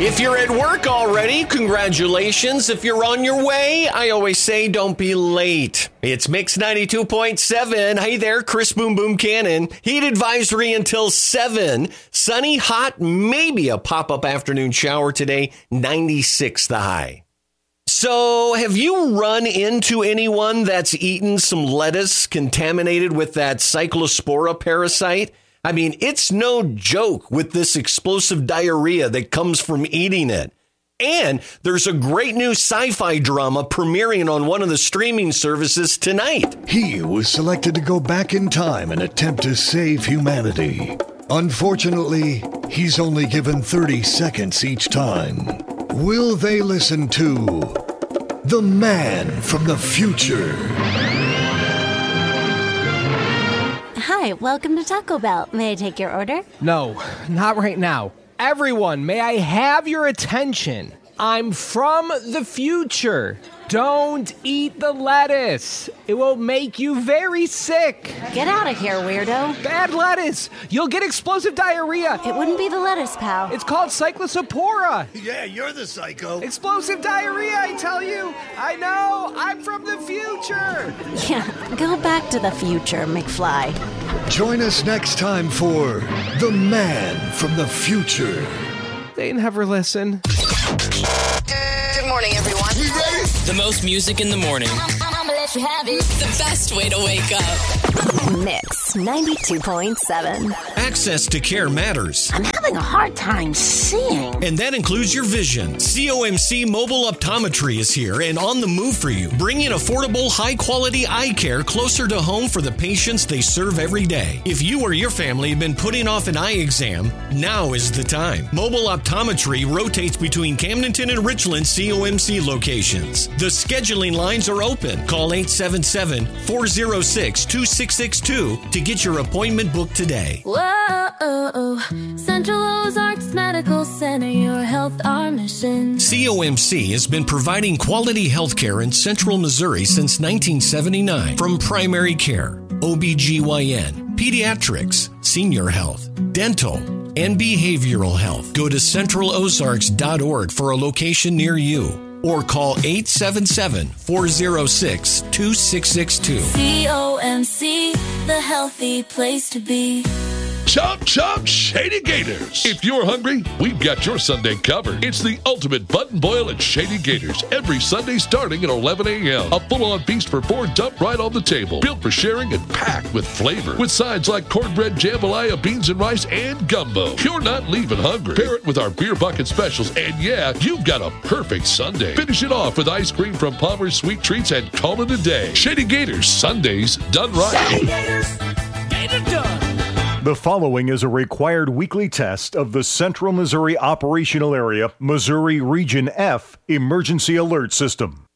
If you're at work already, congratulations. If you're on your way, I always say don't be late. It's Mix 92.7. Hey there, Chris Boom Boom Cannon. Heat advisory until 7. Sunny, hot, maybe a pop-up afternoon shower today. 96 the high. So, have you run into anyone that's eaten some lettuce contaminated with that Cyclospora parasite? I mean, it's no joke with this explosive diarrhea that comes from eating it. And there's a great new sci-fi drama premiering on one of the streaming services tonight. He was selected to go back in time and attempt to save humanity. Unfortunately, he's only given 30 seconds each time. Will they listen to the man from the future? Hi, welcome to Taco Bell. May I take your order? No, not right now. Everyone, may I have your attention? I'm from the future. Don't eat the lettuce. It will make you very sick. Get out of here, weirdo. Bad lettuce. You'll get explosive diarrhea. It wouldn't be the lettuce, pal. It's called Cyclospora. Yeah, you're the psycho. Explosive diarrhea, I tell you. I know. I'm from the future. Yeah, go back to the future, McFly. Join us next time for The Man from the Future. They never listen. Good morning, everyone. We ready? The most music in the morning. I'm gonna let you have it. The best way to wake up. Mix 92.7. Access to care matters. I'm having a hard time seeing. And that includes your vision. COMC Mobile Optometry is here and on the move for you, bringing affordable, high-quality eye care closer to home for the patients they serve every day. If you or your family have been putting off an eye exam, now is the time. Mobile Optometry rotates between Camdenton and Richland COMC locations. The scheduling lines are open. Call 877-406-2662 to get your appointment booked today. Whoa, Central Ozarks Medical Center, your health, our mission. COMC has been providing quality health care in Central Missouri since 1979. From primary care, OBGYN, pediatrics, senior health, dental, and behavioral health. Go to centralozarks.org for a location near you or call 877-406-2662. COMC, the healthy place to be. Chop, chop, Shady Gators. If you're hungry, we've got your Sunday covered. It's the ultimate button boil at Shady Gators. Every Sunday starting at 11 a.m. A full-on feast for four dumped right on the table. Built for sharing and packed with flavor. With sides like cornbread, jambalaya, beans and rice, and gumbo. You're not leaving hungry. Pair it with our beer bucket specials, and yeah, you've got a perfect Sunday. Finish it off with ice cream from Palmer's Sweet Treats and call it a day. Shady Gators, Sundays done right. Shady Gators, Get it done. The following is a required weekly test of the Central Missouri Operational Area, Missouri Region F Emergency Alert System.